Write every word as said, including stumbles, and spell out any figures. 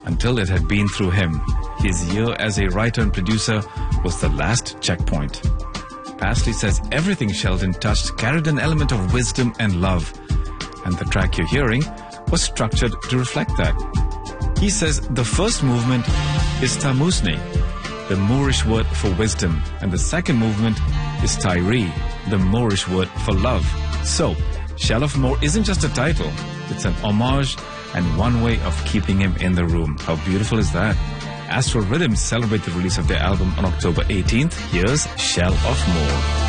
until it had been through him. His year as a writer and producer was the last checkpoint. Paisley says everything Sheldon touched carried an element of wisdom and love, and the track you're hearing was structured to reflect that. He says the first movement is Tamusne, the Moorish word for wisdom, and the second movement is Tairi, the Moorish word for love. So, Shell of Moor isn't just a title, it's an homage and one way of keeping him in the room. How beautiful is that? Astral Rhythms celebrate the release of their album on October eighteenth. Here's Shell of Moor.